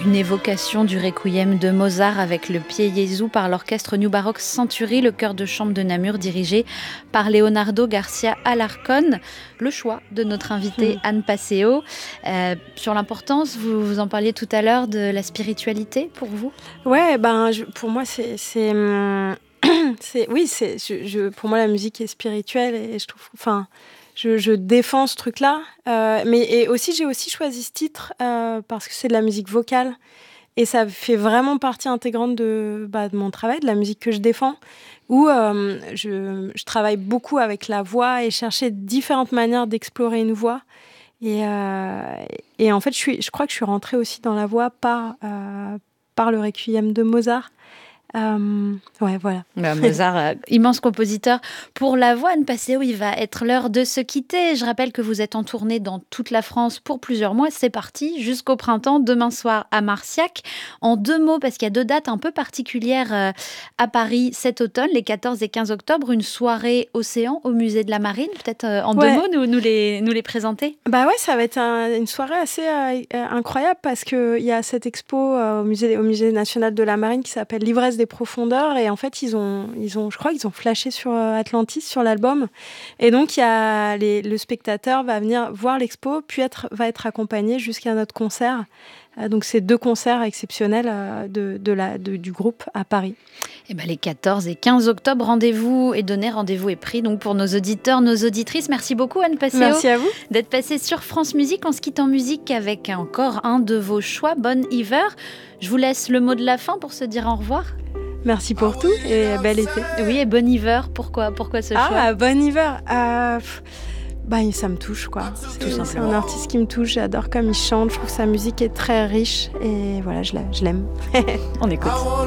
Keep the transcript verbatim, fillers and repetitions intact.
Une évocation du requiem de Mozart avec le Pied Jésus par l'orchestre New Baroque Century, le chœur de chambre de Namur dirigé par Leonardo Garcia Alarcón. Le choix de notre invitée mmh. Anne Passeo. Euh, sur l'importance, vous, vous en parliez tout à l'heure, de la spiritualité pour vous ? Ouais, ben, je, pour moi, c'est... c'est hum... C'est, oui, c'est, je, je, pour moi, la musique est spirituelle et je trouve, enfin, je, je défends ce truc-là. Euh, mais et aussi, j'ai aussi choisi ce titre euh, parce que c'est de la musique vocale et ça fait vraiment partie intégrante de, bah, de mon travail, de la musique que je défends, où euh, je, je travaille beaucoup avec la voix et chercher différentes manières d'explorer une voix. Et, euh, et en fait, je, suis, je crois que je suis rentrée aussi dans la voix par, euh, par le Requiem de Mozart. Euh, ouais, voilà. Bah, Mozart, euh, immense compositeur. Pour la voix, Anne Passeo, il va être l'heure de se quitter. Je rappelle que vous êtes en tournée dans toute la France pour plusieurs mois. C'est parti jusqu'au printemps, demain soir à Marciac. En deux mots, parce qu'il y a deux dates un peu particulières euh, à Paris cet automne, les quatorze et quinze octobre, une soirée océan au musée de la Marine. Peut-être euh, en ouais. deux mots, nous, nous, les, nous les présenter. Bah ouais, ça va être un, une soirée assez euh, incroyable parce qu'il y a cette expo euh, au, musée, au musée national de la Marine qui s'appelle L'ivresse des profondeurs et en fait ils ont, ils ont, je crois qu'ils ont flashé sur Atlantis sur l'album et donc il y a les, le spectateur va venir voir l'expo puis être, va être accompagné jusqu'à notre concert. Donc c'est deux concerts exceptionnels de, de la, de, du groupe à Paris. Et ben les quatorze et quinze octobre, rendez-vous est donné, rendez-vous est pris donc pour nos auditeurs, nos auditrices. Merci beaucoup Anne Passeo. Merci à vous d'être passée sur France Musique. On se quitte en musique avec encore un de vos choix, Bon Iver. Je vous laisse le mot de la fin pour se dire au revoir. Merci pour tout et bel été. Oui, et Bon Iver, pourquoi, pourquoi ce choix ? Ah, Bon Iver euh, bah, ça me touche, quoi. C'est, Tout simplement. C'est un artiste qui me touche, j'adore comme il chante, je trouve que sa musique est très riche et voilà, je l'aime. Je l'aime. On écoute.